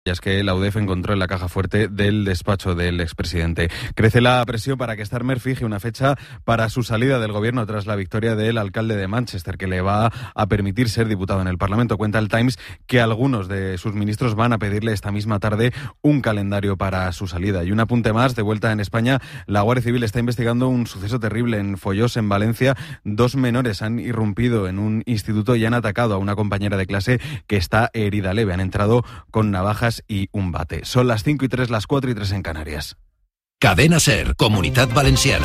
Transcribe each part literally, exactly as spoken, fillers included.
es que la U D E F encontró en la caja fuerte del despacho del expresidente. Crece la presión para que Starmer fije una fecha para su salida del gobierno tras la victoria del alcalde de Manchester, que le va a permitir ser diputado en el Parlamento. Cuenta el Times que algunos de sus ministros van a pedirle esta misma tarde un calendario para su salida. Y un apunte más, de vuelta en España, la Guardia Civil está investigando un suceso terrible en Follós, en Valencia. Dos menores han irrumpido en un instituto y han atacado a una compañera de clase que está herida leve. Han entrado con navajas y un bate. Son las cinco y tres, las cuatro y tres en Canarias. Cadena SER, Comunidad Valenciana.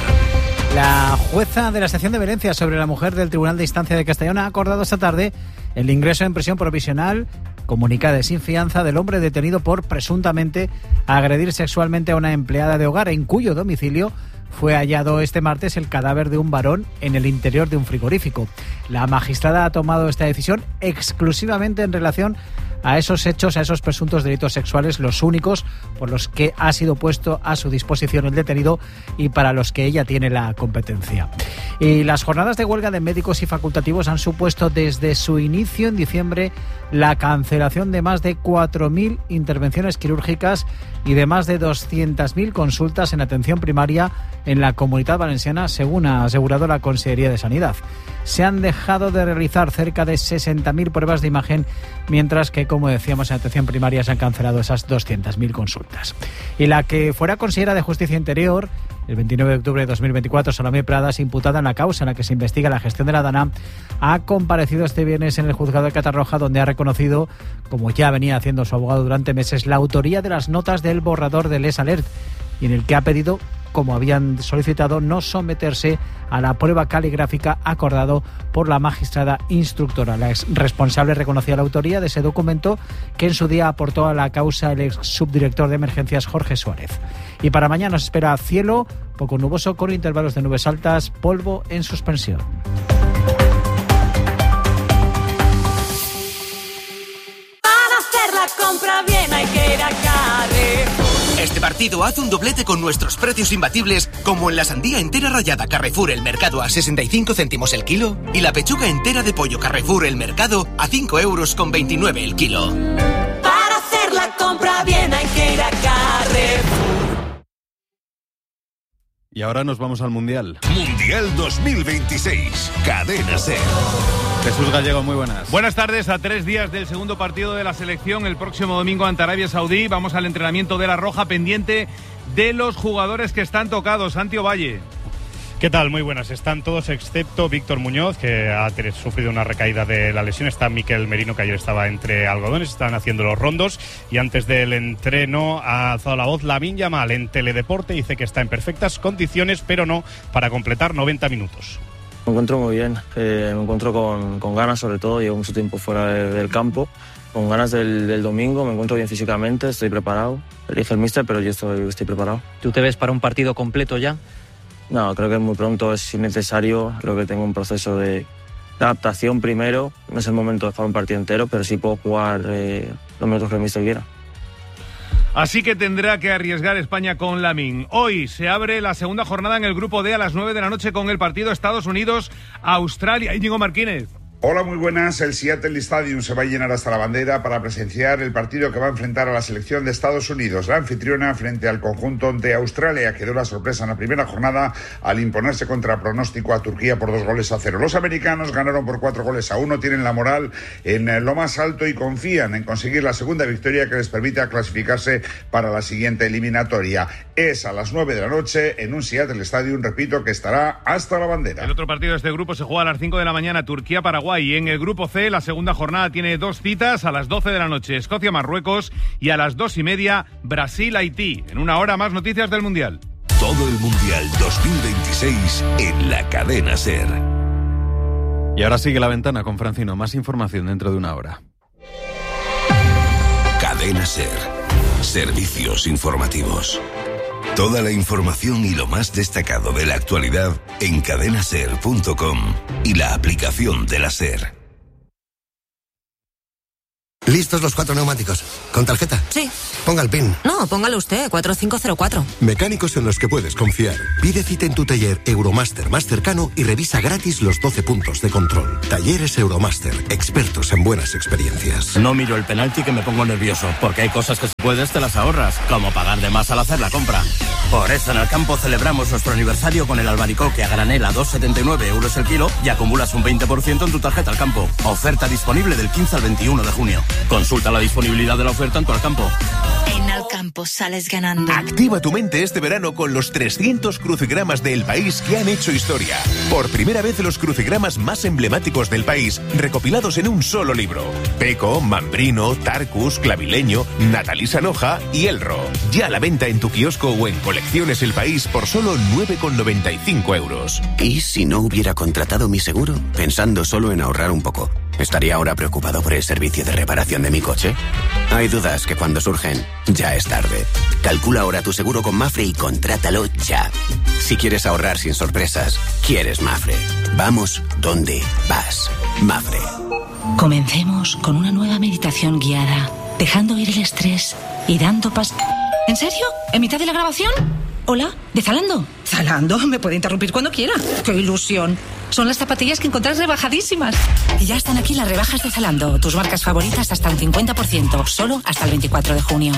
La jueza de la sección de violencia sobre la mujer del Tribunal de Instancia de Castellón ha acordado esta tarde el ingreso en prisión provisional comunicada sin fianza del hombre detenido por presuntamente agredir sexualmente a una empleada de hogar, en cuyo domicilio fue hallado este martes el cadáver de un varón en el interior de un frigorífico. La magistrada ha tomado esta decisión exclusivamente en relación a esos hechos, a esos presuntos delitos sexuales, los únicos por los que ha sido puesto a su disposición el detenido y para los que ella tiene la competencia. Y las jornadas de huelga de médicos y facultativos han supuesto desde su inicio en diciembre la cancelación de más de cuatro mil intervenciones quirúrgicas y de más de doscientas mil consultas en atención primaria en la Comunidad Valenciana, según ha asegurado la Consellería de Sanidad. Se han dejado de realizar cerca de sesenta mil pruebas de imagen, mientras que, como decíamos, en atención primaria se han cancelado esas doscientas mil consultas. Y la que fuera consejera de Justicia Interior, el veintinueve de octubre de dos mil veinticuatro, Salomé Pradas, imputada en la causa en la que se investiga la gestión de la DANA, ha comparecido este viernes en el juzgado de Catarroja, donde ha reconocido, como ya venía haciendo su abogado durante meses, la autoría de las notas del borrador del ES-Alert, y en el que ha pedido, como habían solicitado, no someterse a la prueba caligráfica acordado por la magistrada instructora. La ex responsable reconocía la autoría de ese documento que en su día aportó a la causa el ex subdirector de emergencias Jorge Suárez. Y para mañana nos espera cielo poco nuboso con intervalos de nubes altas, polvo en suspensión. Para hacer la compra bien hay que ir a Carrefour. Este partido hace un doblete con nuestros precios imbatibles, como en la sandía entera rallada Carrefour El Mercado a sesenta y cinco céntimos el kilo y la pechuga entera de pollo Carrefour El Mercado a cinco euros con veintinueve el kilo. Para hacer la compra bien hay que ir a Carrefour. Y ahora nos vamos al Mundial. Mundial dos mil veintiséis, Cadena SER. Jesús Gallego, muy buenas. Buenas tardes. A tres días del segundo partido de la selección, el próximo domingo ante Arabia Saudí, vamos al entrenamiento de la Roja, pendiente de los jugadores que están tocados. Santi Ovalle. ¿Qué tal? Muy buenas. Están todos excepto Víctor Muñoz, que ha sufrido una recaída de la lesión. Está Miquel Merino, que ayer estaba entre algodones. Están haciendo los rondos. Y antes del entreno ha alzado la voz Lamine Yamal en Teledeporte. Dice que está en perfectas condiciones, pero no para completar noventa minutos. Me encuentro muy bien. Eh, me encuentro con, con ganas, sobre todo. Llevo mucho tiempo fuera de, del campo. Con ganas del, del domingo. Me encuentro bien físicamente. Estoy preparado. Elige el míster, pero yo estoy, estoy preparado. ¿Tú te ves para un partido completo ya? No, creo que muy pronto es innecesario. Creo que tengo un proceso de adaptación primero. No es el momento de jugar un partido entero, pero sí puedo jugar eh, los minutos que el míster quiera. Así que tendrá que arriesgar España con Lamine. Hoy se abre la segunda jornada en el grupo D a las nueve de la noche con el partido Estados Unidos-Australia. Íñigo Martínez. Hola, muy buenas. El Seattle Stadium se va a llenar hasta la bandera para presenciar el partido que va a enfrentar a la selección de Estados Unidos, la anfitriona, frente al conjunto de Australia, que dio la sorpresa en la primera jornada al imponerse contra pronóstico a Turquía por dos goles a cero. Los americanos ganaron por cuatro goles a uno, tienen la moral en lo más alto y confían en conseguir la segunda victoria que les permita clasificarse para la siguiente eliminatoria. Es a las nueve de la noche en un Seattle Stadium, repito, que estará hasta la bandera. El otro partido de este grupo se juega a las cinco de la mañana, Turquía-Paraguay. Y en el grupo C, la segunda jornada tiene dos citas: a las doce de la noche, Escocia-Marruecos, y a las dos y media, Brasil-Haití. En una hora, más noticias del Mundial. Todo el Mundial dos mil veintiséis en la Cadena SER. Y ahora sigue La Ventana con Francino. Más información dentro de una hora. Cadena SER. Servicios informativos. Toda la información y lo más destacado de la actualidad en cadena ser punto com y la aplicación de la SER. ¿Listos los cuatro neumáticos? ¿Con tarjeta? Sí. Ponga el PIN. No, póngalo usted, cuatro cinco cero cuatro. Mecánicos en los que puedes confiar. Pide cita en tu taller Euromaster más cercano y revisa gratis los doce puntos de control. Talleres Euromaster, expertos en buenas experiencias. No miro el penalti que me pongo nervioso, porque hay cosas que si puedes te las ahorras, como pagar de más al hacer la compra. Por eso en Alcampo celebramos nuestro aniversario con el albaricoque a granel a dos setenta y nueve euros el kilo y acumulas un veinte por ciento en tu tarjeta Alcampo. Oferta disponible del quince al veintiuno de junio. Consulta la disponibilidad de la oferta en tu Alcampo. En Alcampo sales ganando. Activa tu mente este verano con los trescientos crucigramas del país que han hecho historia. Por primera vez los crucigramas más emblemáticos del país recopilados en un solo libro. Peco, Mambrino, Tarcus, Clavileño, Natalí Sanoja y Elro. Ya a la venta en tu kiosco o en Colecciones El País por solo nueve con noventa y cinco euros. ¿Y si no hubiera contratado mi seguro? Pensando solo en ahorrar un poco. ¿Estaría ahora preocupado por el servicio de reparación de mi coche? Hay dudas que cuando surgen, ya es tarde. Calcula ahora tu seguro con Mafre y contrátalo ya. Si quieres ahorrar sin sorpresas, quieres Mafre. Vamos donde vas. Mafre. Comencemos con una nueva meditación guiada, dejando ir el estrés y dando pas... ¿En serio? ¿En mitad de la grabación? Hola, ¿de Zalando? Zalando, me puede interrumpir cuando quiera. ¡Qué ilusión! Son las zapatillas que encontrás rebajadísimas. Y ya están aquí las rebajas de Zalando. Tus marcas favoritas hasta un cincuenta por ciento. Solo hasta el veinticuatro de junio.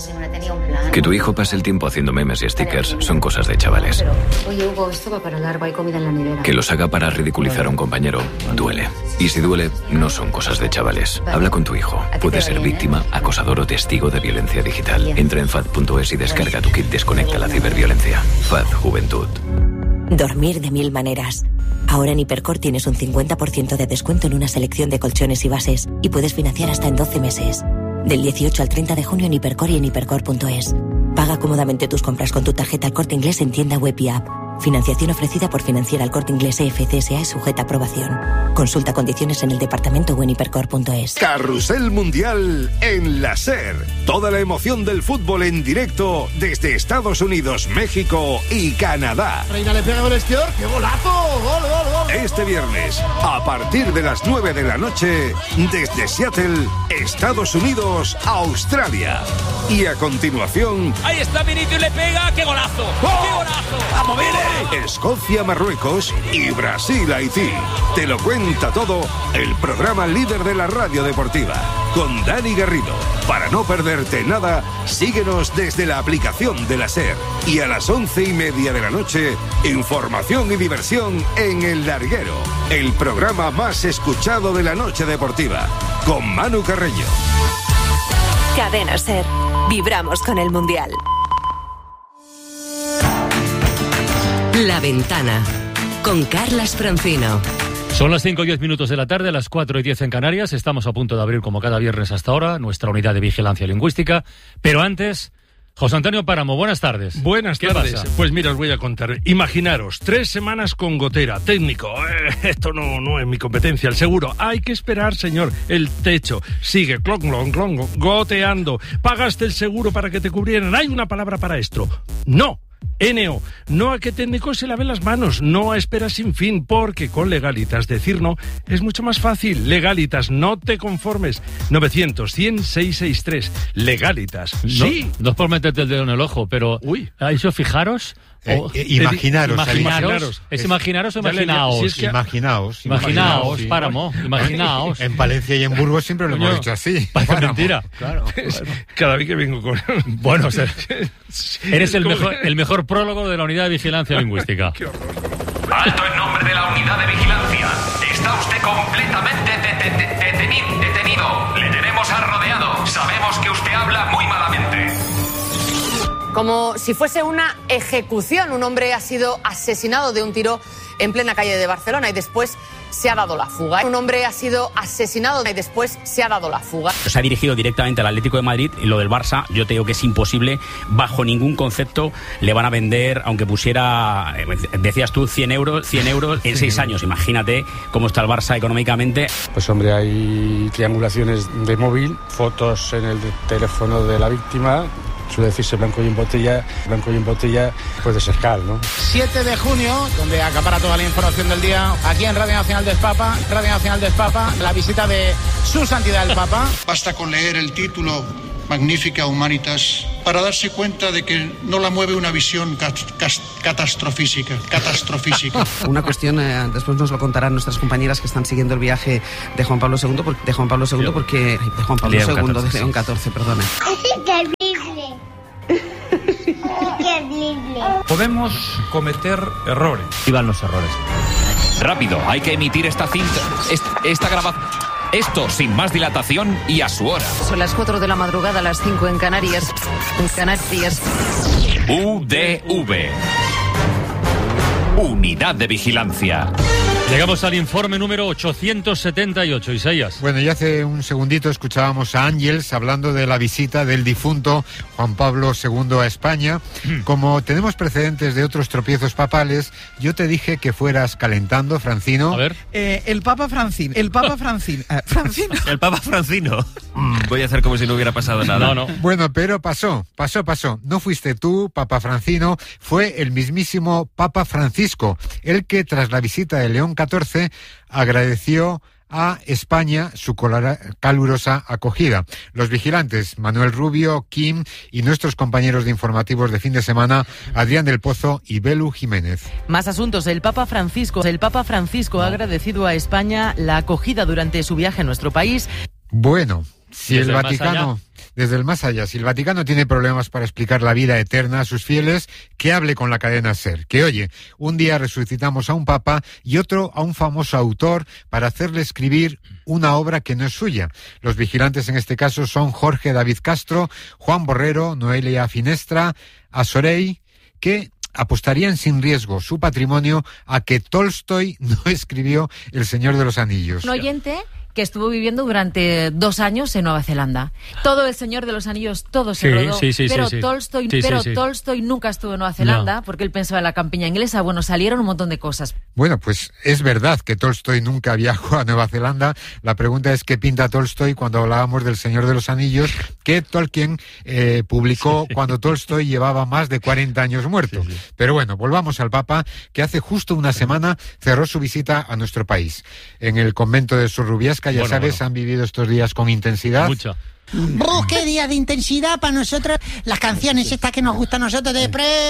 Que tu hijo pase el tiempo haciendo memes y stickers son cosas de chavales. Oye, Hugo, esto va para largo, hay comida en la nevera. Que los haga para ridiculizar a un compañero duele. Y si duele, no son cosas de chavales. Habla con tu hijo. Puede ser víctima, acosador o testigo de violencia digital. Entra en fad punto es y descarga tu kit Desconecta la ciberviolencia. Fad Juventud. Dormir de mil maneras. Ahora en Hipercor tienes un cincuenta por ciento de descuento en una selección de colchones y bases y puedes financiar hasta en doce meses. Del dieciocho al treinta de junio en Hipercor y en hipercor punto es. Paga cómodamente tus compras con tu tarjeta El Corte Inglés en tienda web y app. Financiación ofrecida por Financiera El Corte Inglés E F C S A es sujeta a aprobación. Consulta condiciones en el departamento o en hipercor punto es. Carrusel Mundial en la SER. Toda la emoción del fútbol en directo desde Estados Unidos, México y Canadá. Reina le pega el exterior. ¡Qué golazo! ¡Gol, gol, gol! Este viernes, a partir de las nueve de la noche, desde Seattle, Estados Unidos, Australia. Y a continuación... Ahí está Vinicius, le pega. ¡Qué golazo! ¡Oh! ¡Qué golazo! ¡Vamos, Vini! Escocia, Marruecos y Brasil, Haití. Te lo cuenta todo el programa líder de la radio deportiva, con Dani Garrido. Para no perderte nada, síguenos desde la aplicación de la SER. Y a las once y media de la noche, información y diversión en El Larguero, el programa más escuchado de la noche deportiva, con Manu Carreño. Cadena SER. Vibramos con el Mundial. La Ventana, con Carlas Francino. Son las cinco y diez minutos de la tarde, las cuatro y diez en Canarias. Estamos a punto de abrir, como cada viernes hasta ahora, nuestra unidad de vigilancia lingüística. Pero antes, José Antonio Páramo, buenas tardes. Buenas ¿Qué tardes. pasa? Pues mira, os voy a contar. Imaginaros, tres semanas con gotera. Técnico, eh, esto no, no es mi competencia. El seguro, hay que esperar, señor. El techo sigue clon, clon, clon, goteando. Pagaste el seguro para que te cubrieran. Hay una palabra para esto. No. N O, no a que técnico se lave las manos, no a espera sin fin, porque con Legalitas decir no es mucho más fácil. Legalitas, no te conformes. novecientos, cien, seiscientos sesenta y tres. Legalitas, sí. No, no es por meterte el dedo en el ojo, pero Uy. ¿a eso fijaros? Eh, eh, imaginaros, imaginaros, imaginaros. ¿Es imaginaros o Ya le- imaginaos? si es que- Imaginaos. Imaginaos, sí. Páramo, imaginaos. En Valencia y en Burgos siempre lo hemos Coño, dicho así. parece Páramo. mentira. Claro. Cada vez que vengo con... Bueno, o sea, eres el ¿Cómo? mejor, el mejor prólogo de la unidad de vigilancia lingüística. Alto en nombre de la unidad de vigilancia. Está usted completamente de- de- de- detenido, detenido. Le tenemos rodeado. Sabemos que usted habla muy malamente. Como si fuese una ejecución, un hombre ha sido asesinado de un tiro en plena calle de Barcelona y después se ha dado la fuga. Un hombre ha sido asesinado y después se ha dado la fuga. Se ha dirigido directamente al Atlético de Madrid y lo del Barça, yo te digo que es imposible, bajo ningún concepto le van a vender, aunque pusiera, eh, decías tú, cien euros, cien euros en seis años. Imagínate cómo está el Barça económicamente. Pues hombre, hay triangulaciones de móvil, fotos en el teléfono de la víctima, Suele decirse blanco y en botella, blanco y en botella puede ser cal, ¿no? siete de junio, donde acapara toda la información del día, aquí en Radio Nacional del Papa, Radio Nacional del Papa, la visita de su santidad el Papa. Basta con leer el título Magnifica Humanitas para darse cuenta de que no la mueve una visión catastrofísica, catastrofísica. Una cuestión, eh, después nos lo contarán nuestras compañeras que están siguiendo el viaje de Juan Pablo segundo, por, de Juan Pablo segundo porque de Juan Pablo León segundo, catorce, de León catorce, perdona. Es terrible. Terrible. Podemos cometer errores. Iban los errores. Rápido, hay que emitir esta cinta, esta, esta grabación. Esto sin más dilatación y a su hora. Son las cuatro de la madrugada, las cinco en Canarias. En Canarias. U D V. Unidad de Vigilancia. Llegamos al informe número ochocientos setenta y ocho, Isaías. Bueno, ya hace un segundito escuchábamos a Ángels hablando de la visita del difunto Juan Pablo segundo a España. Como tenemos precedentes de otros tropiezos papales, yo te dije que fueras calentando, Francino. A ver. Eh, el Papa Francino, el Papa Francino, eh, Francino. El Papa Francino. Voy a hacer como si no hubiera pasado nada. No, no. Bueno, pero pasó, pasó, pasó. No fuiste tú, Papa Francino, fue el mismísimo Papa Francisco, el que tras la visita de León catorce agradeció a España su calurosa acogida. Los vigilantes, Manuel Rubio, Kim y nuestros compañeros de informativos de fin de semana, Adrián del Pozo y Belu Jiménez. Más asuntos. El Papa Francisco. El Papa Francisco ha agradecido a España la acogida durante su viaje a nuestro país. Bueno, si Desde el el Vaticano... más Desde el más allá, si el Vaticano tiene problemas para explicar la vida eterna a sus fieles, que hable con la cadena SER. Que oye, un día resucitamos a un papa y otro a un famoso autor para hacerle escribir una obra que no es suya. Los vigilantes en este caso son Jorge David Castro, Juan Borrero, Noelia Finestra, Azorey, que apostarían sin riesgo su patrimonio a que Tolstoy no escribió El Señor de los Anillos. Un oyente que estuvo viviendo durante dos años en Nueva Zelanda. Todo El Señor de los Anillos, todo se Sí, rodó, sí, sí, pero, sí, sí. Tolstoy, Sí, sí, pero sí. Tolstoy nunca estuvo en Nueva Zelanda No. porque él pensaba en la campiña inglesa. Bueno, salieron un montón de cosas. Bueno, pues es verdad que Tolstoy nunca viajó a Nueva Zelanda. La pregunta es qué pinta Tolstoy cuando hablábamos del Señor de los Anillos, que Tolkien eh, publicó sí. cuando Tolstoy llevaba más de cuarenta años muerto. Sí, sí. Pero bueno, volvamos al Papa, que hace justo una semana cerró su visita a nuestro país. En el convento de Sorrubiasca, ya bueno, sabes, bueno. han vivido estos días con intensidad. Mucha. ¡Oh, qué día de intensidad para nosotros! Las canciones estas que nos gustan a nosotros de pre